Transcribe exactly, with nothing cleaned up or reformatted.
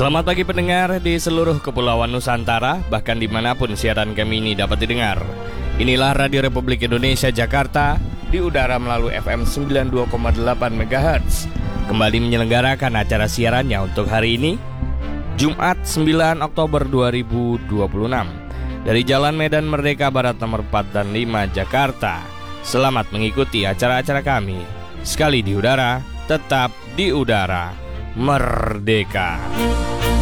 Selamat pagi pendengar di seluruh kepulauan Nusantara, bahkan dimanapun siaran kami ini dapat didengar. Inilah Radio Republik Indonesia Jakarta, di udara melalui F M sembilan puluh dua koma delapan megahertz. Kembali menyelenggarakan acara siarannya untuk hari ini, Jumat sembilan Oktober dua ribu dua puluh enam, dari Jalan Medan Merdeka Barat nomor empat dan lima Jakarta. Selamat mengikuti acara-acara kami. Sekali di udara, tetap di udara. Merdeka.